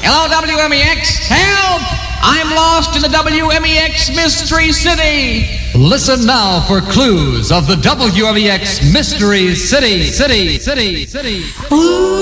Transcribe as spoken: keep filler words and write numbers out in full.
Hello, W M E X. Help! I'm lost in the W M E X Mystery City. Listen now for clues of the W M E X Mystery City, City, City, City. Ooh.